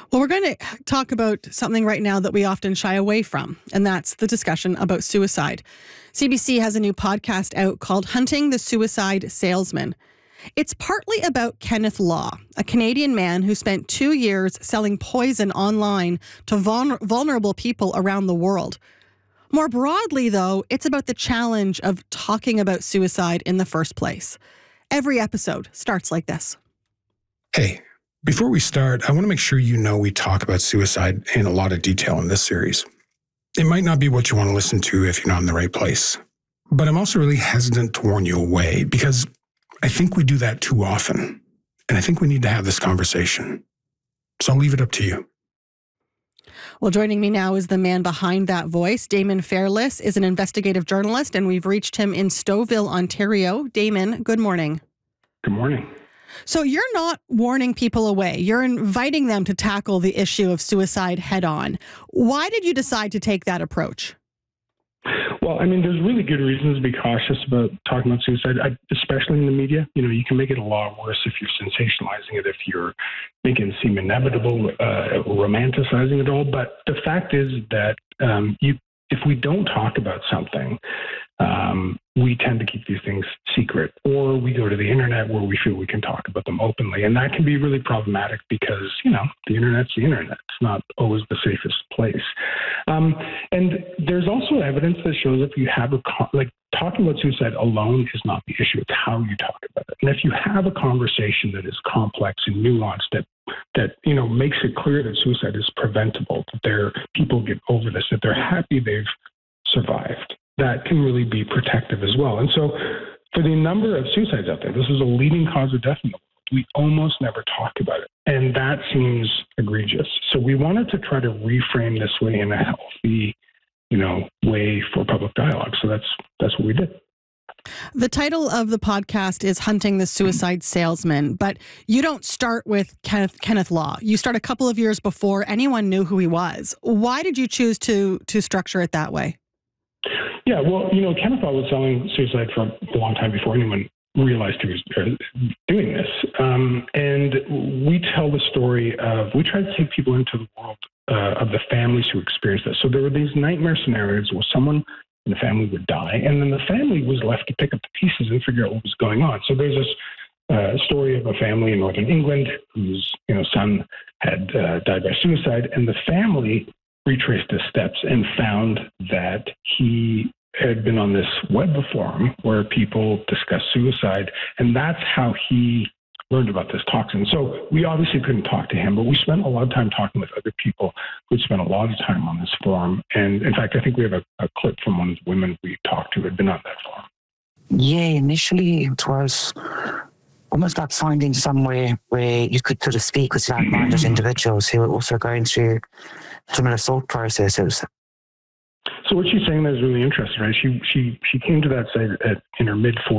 Well, we're going to talk about something right now that we often shy away from, and that's the discussion about suicide. CBC has a new podcast out called Hunting the Suicide Salesman. It's partly about Kenneth Law, a Canadian man who spent 2 years selling poison online to vulnerable people around the world. More broadly, though, it's about the challenge of talking about suicide in the first place. Every episode starts like this. Hey, before we start, I want to make sure you know we talk about suicide in a lot of detail in this series. It might not be what you want to listen to if you're not in the right place. But I'm also really hesitant to warn you away because I think we do that too often. And I think we need to have this conversation. So I'll leave it up to you. Well, joining me now is the man behind that voice. Damon Fairless is an investigative journalist, and we've reached him in Stouffville, Ontario. Damon, good morning. Good morning. So you're not warning people away. You're inviting them to tackle the issue of suicide head on. Why did you decide to take that approach? Well, I mean, there's really good reasons to be cautious about talking about suicide, especially in the media. You know, you can make it a lot worse if you're sensationalizing it, if you're making it seem inevitable, romanticizing it all. But the fact is that if we don't talk about something, we tend to keep these things secret, or we go to the internet where we feel we can talk about them openly. And that can be really problematic because, you know, the internet's the internet. It's not always the safest place. And there's also evidence that shows if you have talking about suicide alone is not the issue. It's how you talk about it. And if you have a conversation that is complex and nuanced, that you know makes it clear that suicide is preventable, that people get over this, that they're happy they've survived, that can really be protective as well. And so for the number of suicides out there, this is a leading cause of death in the world. We almost never talk about it. And that seems egregious. So we wanted to try to reframe this way in a healthy, way for public dialogue. So that's what we did. The title of the podcast is Hunting the Suicide Salesman, but you don't start with Kenneth Law. You start a couple of years before anyone knew who he was. Why did you choose to structure it that way? Yeah, well, Kenneth Law was selling suicide for a long time before anyone realized he was doing this. And we tell the story we try to take people into the world of the families who experienced this. So there were these nightmare scenarios where someone in the family would die, and then the family was left to pick up the pieces and figure out what was going on. So there's this story of a family in northern England whose son had died by suicide, and the family retraced his steps and found that he had been on this web forum where people discuss suicide, and that's how he learned about this toxin. So we obviously couldn't talk to him, but we spent a lot of time talking with other people who'd spent a lot of time on this forum. And in fact, I think we have a clip from one of the women we talked to who had been on that forum. Yeah, initially it was almost like finding somewhere where you could sort of speak with like-minded individuals who were also going through similar thought processes. So what she's saying there is really interesting, right? She came to that site in her mid-40s.